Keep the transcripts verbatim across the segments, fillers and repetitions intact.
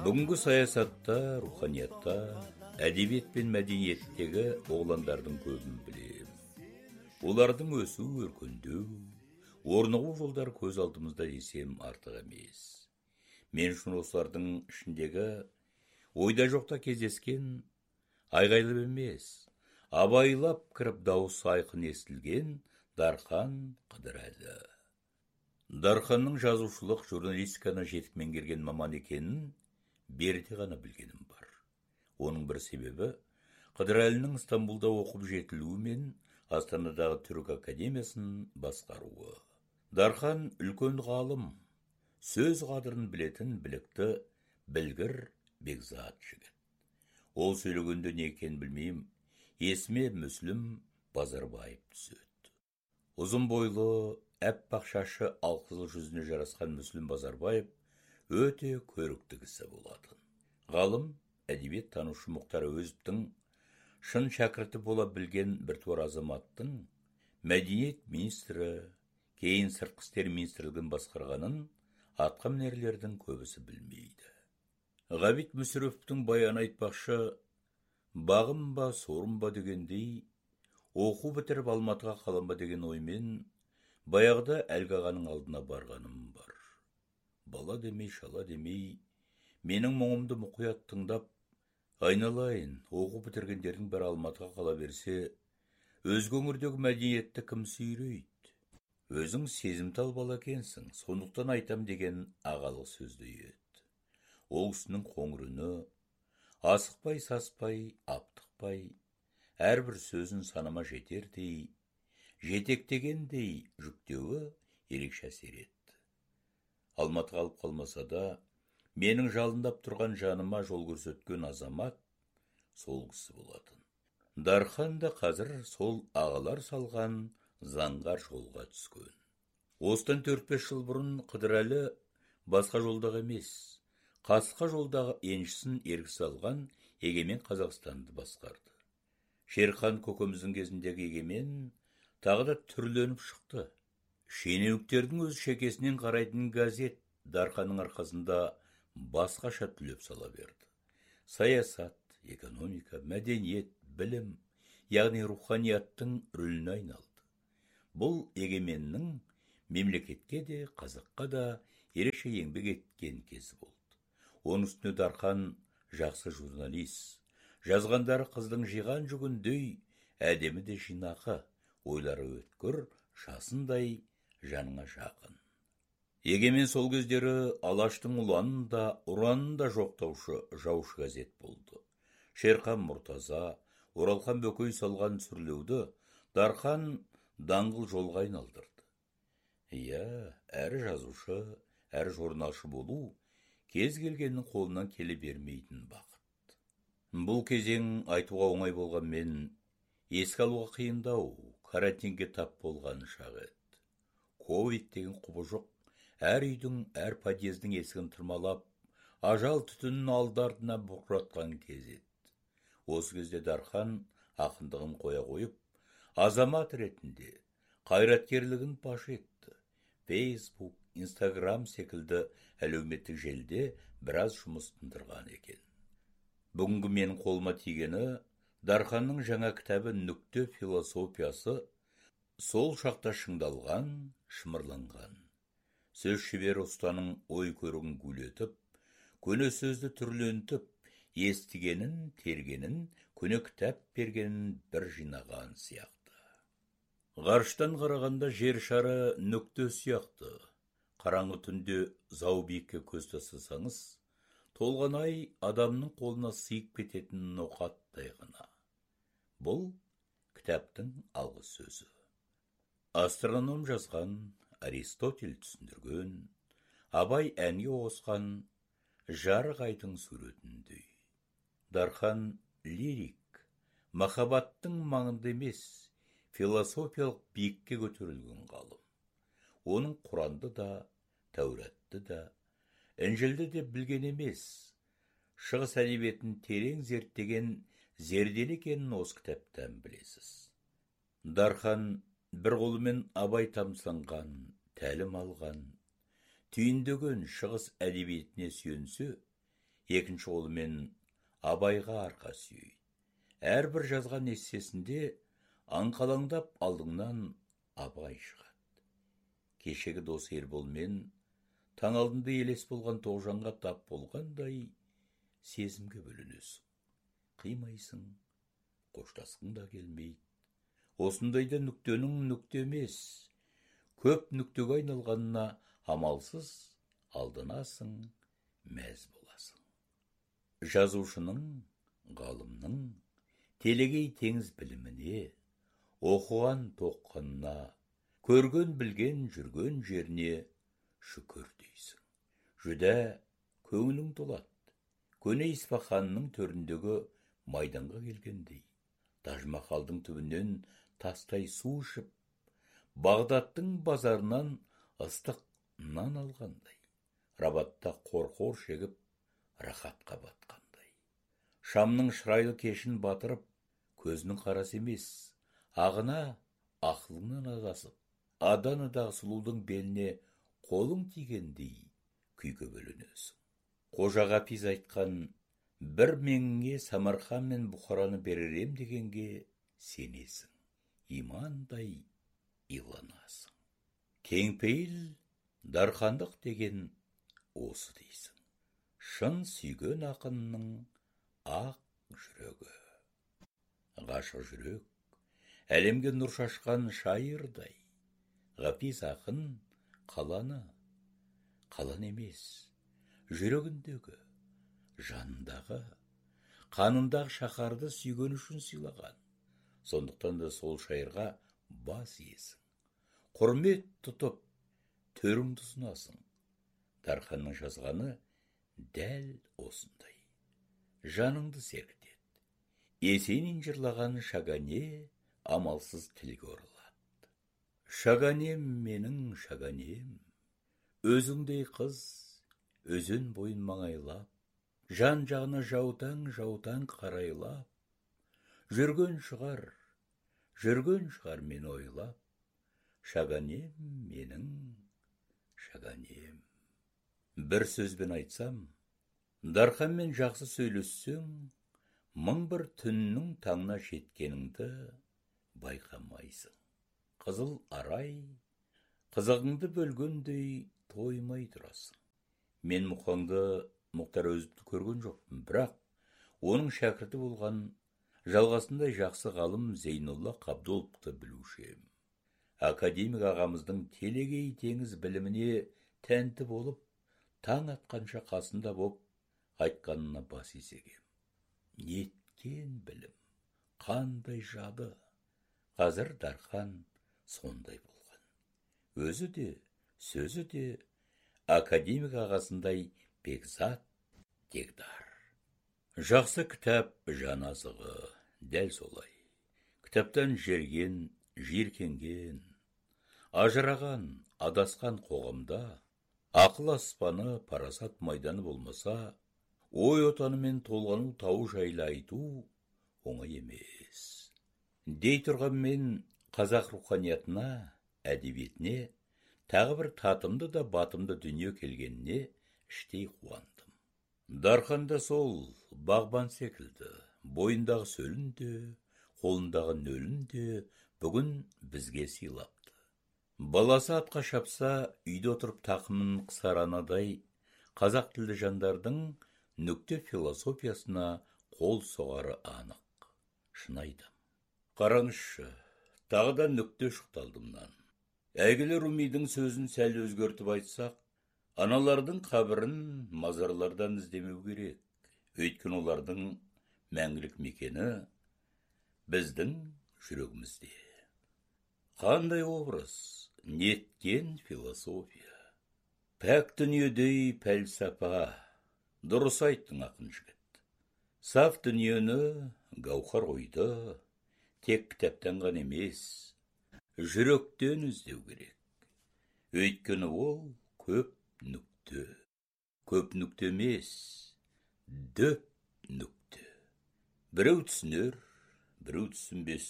Бүгінгі саясатта, руханиятта, әдебиет пен мәдениеттегі оғландардың көбін білем. Олардың өсу, өркендеу, орнығу жолдары көз алдымызда десем артық емес. Мен үшін осылардың ішіндегі ойда жоқта кездескен, айғайлап емес, абайлап кіріп дауысы айқын естілген Дархан Қыдырәлі. Дарханның жазушылық, журналистиканы жетік меңгерген маман екенін берде ғана білгенім бар. Оның бір себебі Қыдырәлінің Стамбулда оқып жетілуі мен Астанадағы түрік академиясын басқаруы. Дархан үлкен ғалым, сөз қадірін білетін білікті, білгір, бекзат жігіт. Ол сөйлегенде не екенін білмеймін, есіме Мүслім Базарбаев түседі. Ұзын бойлы, әппақ шашы алқызыл жүзіне жарасқан Мүслім Базарбаев өте көрікті кісі болатын. Ғалым, әдебиет танушы Мұхтар Әуезовтің шын шәкірті бола білген біртуар азаматтың мәдениет министрі, кейін сыртқы істер министрлігін басқарғанын атқамінерлердің көбісі білмейді. Ғабит Мүсіреповтің баяны айтпақшы, бағым ба, сорым ба дегендей, оқу бітіріп Алматыға қалам ба деген оймен баяғыда әлгі ағаның алдына барғаным бар. Бала демей, шала демей, менің мұңымды мұқият тыңдап, айналайын, оқу бітіргендердің бір Алматыға қала берсе, өзге өңірдегі мәдениетті кім сүйрейді? Өзің сезімтал бала екенсің, сондықтан айтам деген ағалық сөзді еді. Ол кісінің қоңыр үні, асықпай, саспай, аптықпай, әрбір сөзін санама жетердей, жетектегендей жүктеуі ерекше әсер етті. Алматыға алып қалмаса да, менің жалындап тұрған жаныма жол көрсеткен азамат сол кісі болатын. Дархан да қазір сол ағалар салған заңғар жолға түскен. Осыдан төрт-бес жыл бұрын Қыдырәлі басқа жолдағы емес, қасқа жолдағы еншісін ергісі алған Егемен Қазақстанды басқарды. Шерхан көкеміздің кезіндегі Егемен тағы да түрленіп шықты. Шенеуніктердің өз шекесінен қарайтын газет Дарханның арқасында басқаша түлеп сала берді. Саясат, экономика, мәдениет, білім, яғни руханияттың рөліне айналды. Бұл Егеменнің мемлекетке де, қазаққа да ерекше еңбек еткен кезі болды. Оның үстіне Дархан жақсы журналист. Жазғандары қыздың жиған жүгіндей, әдемі де жинақы, ойлары өткір, жасындай, жаныңа жақын. Егемен сол кездері Алаштың ұланын да, ұранын да жоқтаушы жаушы газет болды. Шерхан Мұртаза, Оралхан Бөкей салған сүрлеуді Дархан даңғыл жолға айналдырды. Иә, әр жазушы, әр журналшы болу кез келгеннің қолынан келе бермейтін бақыт. Бұл кезең айтуға оңай болғанмен, еске алуға қиындау, карантинге тап болған шақ еді. Ковид деген құбы жоқ, әр үйдің, әр подъездің есігін тырмалап, ажал түтінін алдардына бұрқыратқан кез еді. Осы кезде Дархан ақындығын қоя қойып, азамат ретінде қайраткерлігін паш етті. Фейсбук, Инстаграм секілді әлеуметтік желіде біраз жұмыс тындырған екен. Бүгінгі менің қолыма тигені Дарханның жаңа кітабы «Нүкте философиясы» сол шақта шыңдалған, шымырланған. Сөз шебері ұстаның ой көрігін гүлетіп, көне сөзді түрлентіп, естігенін, тергенін, көне кітап бергенін бір жинаған сияқты. Ғарыштан қарағанда жер шары нүкте сияқты. Қараңғы түнде зау биікке көз тастасаңыз, толған ай адамның қолына сыйып кететін ноқаттай ғана. Бұл кітаптың алғы сөзі. Астроном жазған, Аристотель түсіндірген, Абай әнге қосқан жарық айдың суретіндей. Дархан лирик, махаббаттың маңында емес, философиялық биікке көтерілген ғалым. Оның Құранды да, Тәуратты да, Інжілді де білген емес, шығыс әдебиетін терең зерттеген зерделі екенін осы кітаптан білесіз. Дархан бір қолымен Абай тамсанған, тәлім алған, түйіндеген шығыс әдебиетіне сүйенсе, екінші қолымен абайға арқа сүйейді. Әрбір жазған эссесінде аңқалаңдап алдыңнан абай шығады. Кешегі дос Ерболмен таң алдында елес болған Тоғжанға тап болғандай сезімге бөленесің. Қимайсың, қоштасқың да келмейді. Осындайда нүктенің нүкте емес, көп нүктеге айналғанына амалсыз алданасың, мәз боласың. Жазушының, ғалымның телегей теңіз біліміне, оқыған тоққанына, көрген білген жүрген жеріне шүкір дейсің. Жүдә көңілің толады. Көне Исфаханның төріндегі майданға келгендей, Таж-Махалдың түбінен тастай су ішіп, Бағдаттың базарынан ыстық нан алғандай, Рабатта қорқор шегіп, рахатқа батқандай. Шамның шырайлы кешін батырып, көзінің қарасы емес, ағына ақылыңнан адасып, Аданыдағы сұлудың беліне қолың тигендей күйге бөленесің. Қожа Ғапиз айтқан, бір меңіңе Самарқан мен Бұхараны беререм дегенге сенесің, имандай иланасың. Кеңпейіл, дархандық деген осы дейсің. Шын сүйген ақынның ақ жүрегі. Ғашық жүрек, әлемге нұр шашқан шайырдай. Ғапиз ақын қаланы, қалан емес, жүрегіндегі, жанындағы, қанындағы шаһарды сүйген үшін сыйлаған. Сондықтан да сол шайырға бас иесің. Құрмет тұтып, төріңді ұсынасың. Дарханның жазғаны дәл осындай. Жаныңды сергітеді. Есенин жырлаған Шагане амалсыз тілге оралады. Шаганем менің шаганем, өзіңдей қыз, өзен бойын маңайлап, жан жағына жаутаң-жаутаң қарайлап, жүрген шығар, жүрген шығар мен ойлап, шаганем менің шаганем. Бір сөзбен айтсам, Дарханмен жақсы сөйлессең, мың бір түннің таңна жеткеніңді байқамайсың. Қызыл арай, қызығыңды бөлгендей тоймай тұрасың. Мен Мұқаңды Мұқтар Өзіпті көрген жоқпын, бірақ оның шәкірті болған жалғасындай жақсы ғалым Зейнолла Қабдоловты білушем. Академик ағамыздың телегей теңіз біліміне тәнті болып, таң атқанша қасында боп, айтқанына бас изегем. Неткен білім, қандай жады. Қазір Дархан сондай болған. Өзі де, сөзі де академик ағасындай бекзат, дегдар. Жақсы кітап жан азығы, дәл солай. Кітаптан жерген, жиіркенген, ажыраған, адасқан қоғамда ақыл аспаны, парасат майданы болмаса, ой отанымен толғану тау жайлы айту оңай емес. Дей тұрған мен қазақ руханиятына, әдебиетіне, тағы бір татымды да батымды дүние келгеніне іштей қуандым. Дарханда сол бағбан секілді, бойындағы сөлін де, қолындағы нөлін де бүгін бізге сыйлапты. Баласы атқа шапса, үйде отырып тақымын қысар анадай, қазақ тілді жандардың нүкте философиясына қол соғары анық. Шынайдым. Қараңызшы, тағы да нүкте шықты алдымнан. Әйгілі Румидің сөзін сәл өзгертіп айтсақ, аналардың қабірін мазарлардан іздемеу керек. Өйткені олардың мәңгілік мекені біздің жүрегімізде. Қандай образ, неткен философия. Пәк дүниедей пәлсапа, дұрыс айттың ақын жігіт. Саф дүниені гауһар ойды, тек кітаптан ғана емес, жүректен іздеу керек. Өйткені ол көп нүкте. Көп нүкте емес, дөп нүкте. Біреу түсінер, біреу түсінбес.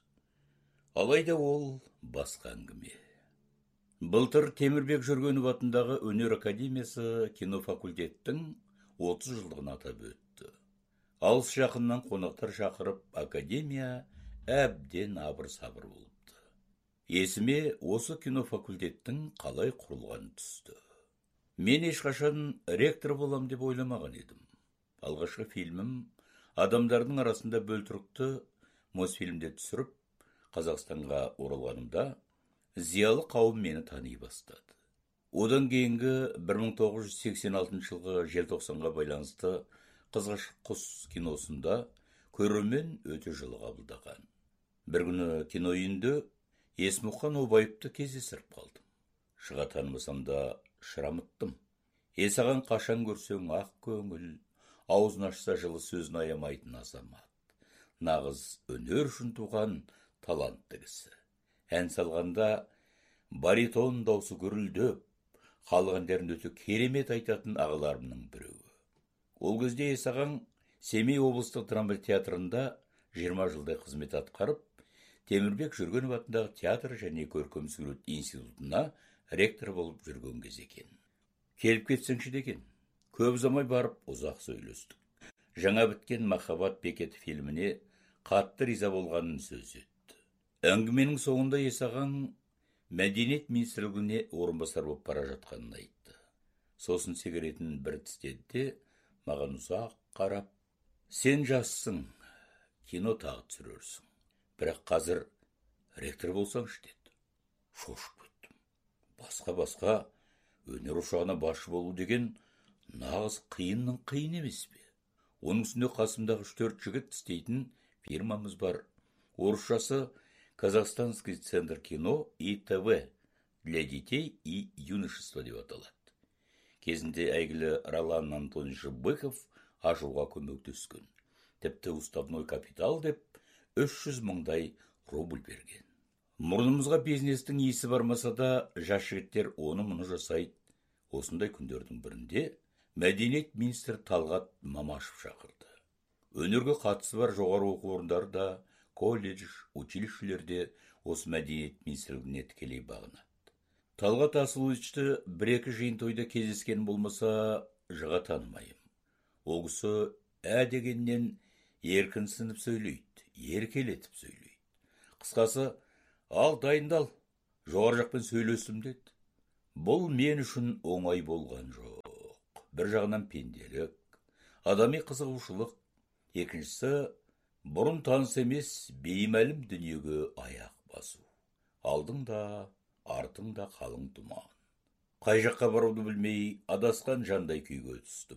Алайда ол басқа әңгіме. Былтыр Темірбек Жүргенов атындағы өнер академиясы кинофакультеттің отыз жылдығын атап өтті. Алыс жақыннан қонақтар шақырып, академия әбден абыр-сабыр болыпты. Есіме осы кинофакультеттің қалай құрылғаны түсті. Мен ешқашан ректор болам деп ойламаған едім. Алғашқы фильмім адамдардың арасында бөлтірікті Мосфильмде түсіріп, Қазақстанға оралғанымда зиялы қауым мені тани бастады. Одан кейінгі бір мың тоғыз жүз сексен алтыншы жылғы желтоқсанға байланысты Қызғышық құс киносында көрермен өте жылы қабылдаған. Бір күні кино үйінде Есмұқан Обаевты кездестіріп қалдым. Шыға танымасам да шырамыттым. Есаған қашан көрсең ақ көңіл, аузын ашса жылы сөзін аямайтын азамат. Нағыз өнер үшін туған талантты кісі. Ән салғанда баритон даусы гүрілдеп, халық әндерін өте керемет айтатын ағаларымның біреуі. Ол кезде Есаған Семей облыстық драма театрында жиырма жылдай қызмет атқарып, Темірбек Жүргенов атындағы театр және көркем сурет институтына ректор болып жүрген кез екен. Келіп кетсеңші деген. Көп ұзамай барып ұзақ сөйлестік. Жаңа біткен Махаббат бекеті фильміне қатты риза болғанын сөз етті. Әңгіменің соңында Есаған Мәдениет министрлігіне орынбасар болып бара жатқанын айтты. Сосын сигаретін бір тістеді де маған ұзақ қарап, сен жассың, кино тағы түсірерсің. Бірақ қазір ректор болсаңшы деді. Шошып кеттім. Басқа-басқа өнер ошағына басшы болу деген нағыз қиынның қиын емес пе? Оның үстінде қасымдағы үш-төрт жігіт істейтін фирмамыз бар. Орысшасы Казахстанский центр кино и ТВ для детей и юношества деп аталады. Кезінде әйгілі Ролан Антонович Быков ашуға көмектескен. Тіпті уставной капитал деп үш жүз мыңдай рубль берген. Мұрнымызға бизнестің иісі бармаса да, жас жігіттер оны мұны жасайды. Осындай күндердің бірінде Мәдениет министрі Талғат Мамашев шақырды. Өнерге қатысы бар жоғары оқу орындары да, колледж, училищелерде осы Мәдениет министрлігіне тікелей бағынады. Талғат Асыловичті бір-екі жиын тойда кездескен болмаса, жыға танымайым. Ол кісі ә дегеннен еркінсініп сөйлейді, еркелетіп сөйлейді. Қысқасы, ал дайындал, жоғары жақпен сөйлесім деді. Бұл мен үшін оңай болған жоқ. Бір жағынан пенделік, адами қызығушылық, екіншісі бұрын таныс емес беймәлім дүниеге аяқ басу. Алдыңда, артыңда қалың тұман. Қай жаққа баруды білмей адасқан жандай күйге түстім.